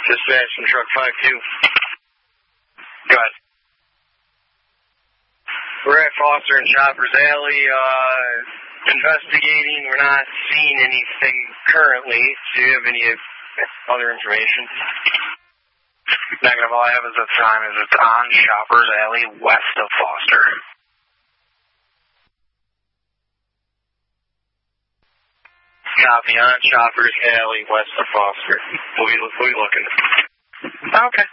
Dispatch from truck 5-2. Go ahead. We're at Foster and Choppers Alley, investigating. We're not seeing anything currently. Do you have any other information? Negative. All I have is the time is it's on Choppers Alley west of Foster. Copy on Choppers Alley west of Foster. We'll be looking. Okay.